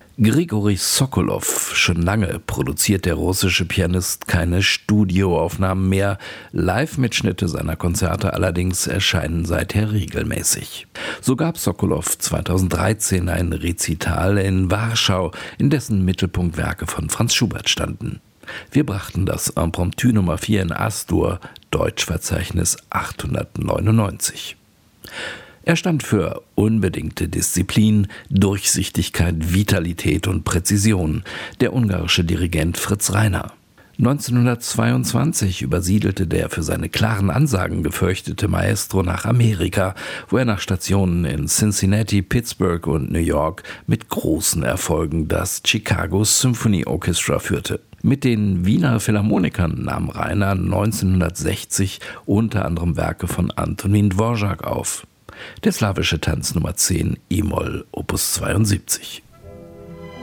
Grigori Sokolow. Schon lange produziert der russische Pianist keine Studioaufnahmen mehr. Live-Mitschnitte seiner Konzerte allerdings erscheinen seither regelmäßig. So gab Sokolow 2013 ein Rezital in Warschau, in dessen Mittelpunkt Werke von Franz Schubert standen. Wir brachten das Impromptu Nummer 4 in As-Dur, Deutschverzeichnis 899. Er stand für unbedingte Disziplin, Durchsichtigkeit, Vitalität und Präzision, der ungarische Dirigent Fritz Reiner. 1922 übersiedelte der für seine klaren Ansagen gefürchtete Maestro nach Amerika, wo er nach Stationen in Cincinnati, Pittsburgh und New York mit großen Erfolgen das Chicago Symphony Orchestra führte. Mit den Wiener Philharmonikern nahm Reiner 1960 unter anderem Werke von Antonin Dvorak auf. Der slawische Tanz Nummer 10 E-Moll Opus 72.